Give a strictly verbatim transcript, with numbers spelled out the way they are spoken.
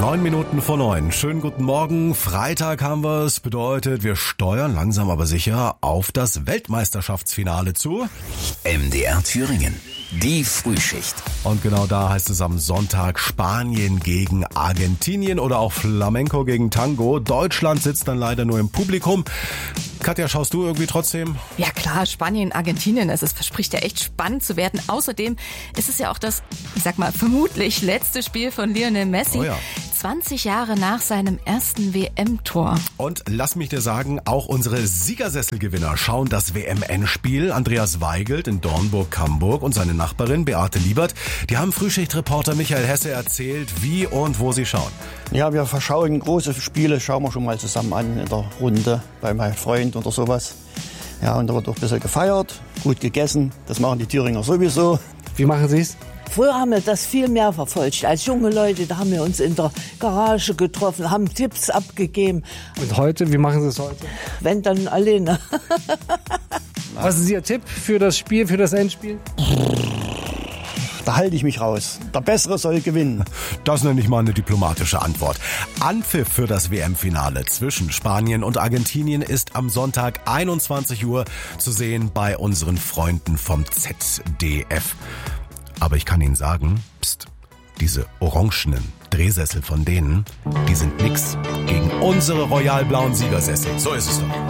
Neun Minuten vor neun. Schönen guten Morgen. Freitag haben wir es. Bedeutet, wir steuern langsam aber sicher auf das Weltmeisterschaftsfinale zu. M D R Thüringen. Die Frühschicht. Und genau da heißt es am Sonntag Spanien gegen Argentinien oder auch Flamenco gegen Tango. Deutschland sitzt dann leider nur im Publikum. Katja, schaust du irgendwie trotzdem? Ja klar, Spanien, Argentinien, es ist, verspricht ja echt spannend zu werden. Außerdem ist es ja auch das, ich sag mal, vermutlich letzte Spiel von Lionel Messi. Oh ja. zwanzig Jahre nach seinem ersten W M-Tor. Und lass mich dir sagen, auch unsere Siegersesselgewinner schauen das W M-Endspiel. Andreas Weigelt in Dornburg-Camburg und seine Nachbarin Beate Liebert, die haben Frühschichtreporter Michael Hesse erzählt, wie und wo sie schauen. Ja, wir verschauen große Spiele, schauen wir schon mal zusammen an in der Runde bei meinem Freund oder sowas. Ja, und da wird auch ein bisschen gefeiert, gut gegessen, das machen die Thüringer sowieso. Wie machen Sie es? Früher haben wir das viel mehr verfolgt. Als junge Leute, da haben wir uns in der Garage getroffen, haben Tipps abgegeben. Und heute, wie machen Sie es heute? Wenn, dann alleine. Was ist Ihr Tipp für das Spiel, für das Endspiel? Da halte ich mich raus. Der Bessere soll gewinnen. Das nenne ich mal eine diplomatische Antwort. Anpfiff für das W M-Finale zwischen Spanien und Argentinien ist am Sonntag einundzwanzig Uhr zu sehen bei unseren Freunden vom Z D F. Aber ich kann Ihnen sagen, pst, diese orangenen Drehsessel von denen, die sind nix gegen unsere royal-blauen Siegersessel. So ist es doch.